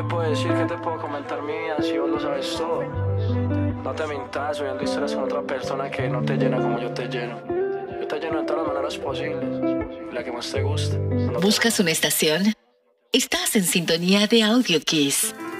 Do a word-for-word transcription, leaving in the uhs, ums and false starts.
te puedo decir? ¿Qué te puedo comentar mi vida si vos lo sabes todo? No te mintas subiendo historias con otra persona que no te llena como yo te lleno. Yo te lleno de todas las maneras posibles, la que más te guste. No te... ¿Buscas una estación? Estás en sintonía de Audio Kiss.